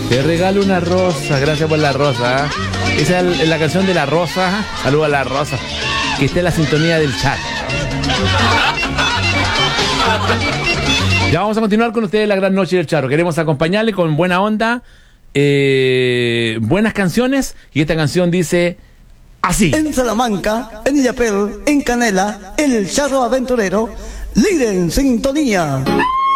Te regalo una rosa, gracias por la rosa. Esa es la canción de la rosa. Saludos a la rosa. Que esté en la sintonía del chat. Ya vamos a continuar con ustedes la gran noche del Charro. Queremos acompañarle con buena onda, buenas canciones. Y esta canción dice así. En Salamanca, en Illapel, en Canela, el Charro Aventurero, líder en sintonía.